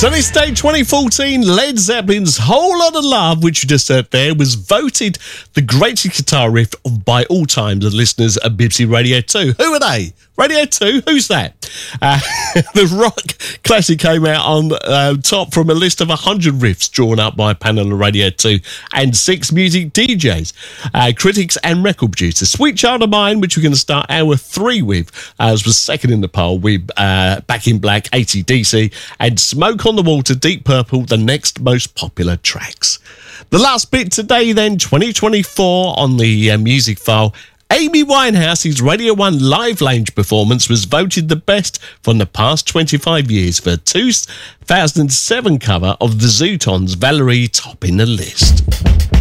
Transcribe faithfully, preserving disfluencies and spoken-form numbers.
So this day, twenty fourteen, Led Zeppelin's Whole Lotta Love, which you just heard there, was voted the greatest guitar riff of, by all time, the listeners at B B C Radio two. Who are they? Radio two? Who's that? Uh, the rock classic came out on uh, top from a list of one hundred riffs drawn up by a panel of Radio two and six music D Js, uh, critics and record producers. Sweet Child of Mine, which we're going to start hour three with, uh, was second in the poll with uh, Back in Black, A C D C, and Smoke on the Water, Deep Purple, the next most popular tracks. The last bit today then, twenty twenty-four on the uh, music file. Amy Winehouse's Radio one Live Lounge performance was voted the best from the past twenty-five years for a two thousand seven cover of the Zootons' Valerie, topping the list.